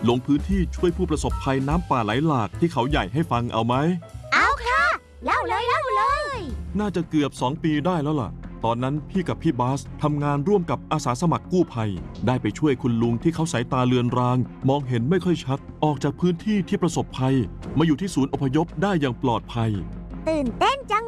ลงพื้นที่ช่วยผู้ประสบภัยน้ำป่าไหลหลากที่เขาใหญ่ให้ฟังเอาไหมเอาค่ะเล่าเลยน่าจะเกือบ2 ปีได้แล้วล่ะตอนนั้นพี่กับพี่บาสทำงานร่วมกับอาสาสมัครกู้ภัยได้ไปช่วยคุณลุงที่เขาสายตาเลือนรางมองเห็นไม่ค่อยชัดออกจากพื้นที่ที่ประสบภัยมาอยู่ที่ศูนย์อพยพได้อย่างปลอดภัยตื่นเต้นจัง